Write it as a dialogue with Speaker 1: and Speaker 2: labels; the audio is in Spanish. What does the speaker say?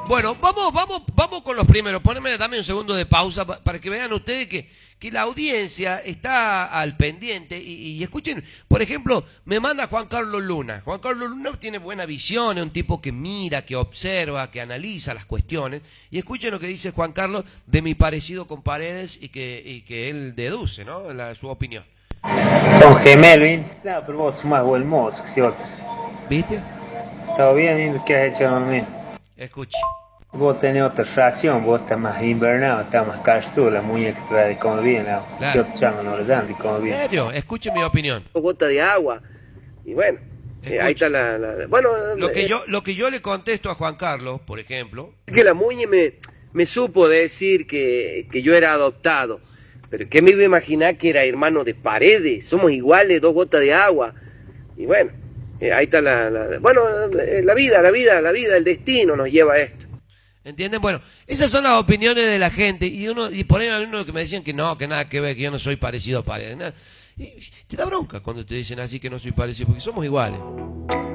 Speaker 1: Bueno, vamos con los primeros. Dame un segundo de pausa para que vean ustedes que la audiencia está al pendiente y escuchen, por ejemplo, me manda Juan Carlos Luna. Juan Carlos Luna tiene buena visión, es un tipo que mira, que observa, que analiza las cuestiones. Y escuchen lo que dice Juan Carlos de mi parecido con Paredes y que él deduce, ¿no? Su opinión.
Speaker 2: Son gemelos, ¿eh? Claro, pero vos sos más buen mozo que si otro.
Speaker 1: ¿Viste?
Speaker 2: Todo bien, ¿eh? ¿Qué has hecho conmigo?
Speaker 1: Escuche.
Speaker 2: Vos tenés otra ración, vos estás más invernado, estás más castudo, la muñeca te da de comer bien, la si otro chango no le dan de comer
Speaker 1: ¿En
Speaker 2: bien.
Speaker 1: serio? Escuche mi opinión.
Speaker 3: Gota de agua. Y bueno, ahí está bueno,
Speaker 1: Lo que yo le contesto a Juan Carlos, por ejemplo.
Speaker 3: que la Muñe me supo decir que yo era adoptado. Pero ¿qué me iba a imaginar que era hermano de Paredes? Somos iguales, 2 gotas de agua. Y bueno, ahí está bueno, la vida, el destino nos lleva a esto.
Speaker 1: ¿Entienden? Bueno, esas son las opiniones de la gente. Y por ahí hay unos que me decían que no, que nada que ver, que yo no soy parecido a Paredes. Y te da bronca cuando te dicen así que no soy parecido, porque somos iguales.